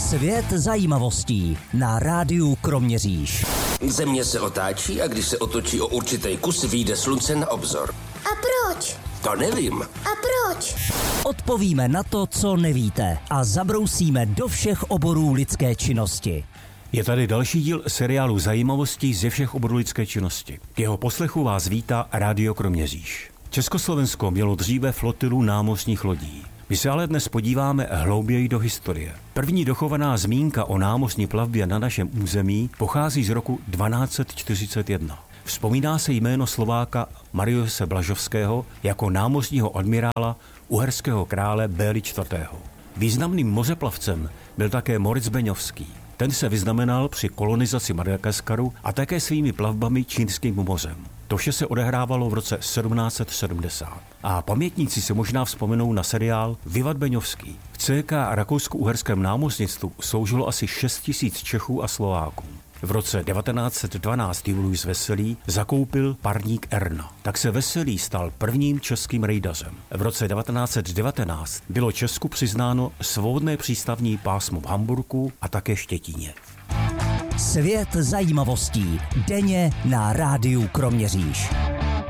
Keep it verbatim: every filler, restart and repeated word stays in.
Svět zajímavostí na rádiu Kroměříž. Země se otáčí a když se otočí o určitý kus, vyjde slunce na obzor. A proč? To nevím. A proč? Odpovíme na to, co nevíte a zabrousíme do všech oborů lidské činnosti. Je tady další díl seriálu Zajímavostí ze všech oborů lidské činnosti. K jeho poslechu vás vítá rádio Kroměříž. Československo mělo dříve flotilu námořních lodí. My se ale dnes podíváme hlouběji do historie. První dochovaná zmínka o námořní plavbě na našem území pochází z roku dvanáct set čtyřicet jedna. Vzpomíná se jméno Slováka Mariuse Blažovského jako námořního admirála uherského krále Bély čtvrtého. Významným mořeplavcem byl také Moritz Beňovský. Ten se vyznamenal při kolonizaci Madagaskaru a také svými plavbami Čínským mořem. To vše se odehrávalo v roce sedmnáct set sedmdesát. A pamětníci se možná vzpomenou na seriál Vivat Beňovský. V C K rakousko-uherském námořnictvu sloužilo asi šest tisíc Čechů a Slováků. V roce devatenáct set dvanáct Julius Veselý zakoupil parník Erna. Tak se Veselý stal prvním českým rejdařem. V roce devatenáct set devatenáct bylo Česku přiznáno svobodné přístavní pásmo v Hamburku a také Štětíně. Svět zajímavostí denně na rádiu Kroměříž.